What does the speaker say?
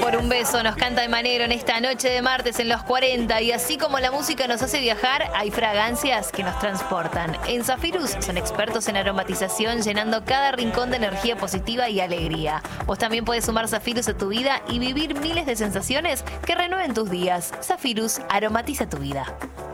por un beso, nos canta Emanero en esta noche de martes en los 40. Y así como la música nos hace viajar, hay fragancias que nos transportan. En Zafirus son expertos en aromatización, llenando cada rincón de energía positiva y alegría. Vos también podés sumar Zafirus a tu vida y vivir miles de sensaciones que renueven tus días. Zafirus aromatiza tu vida.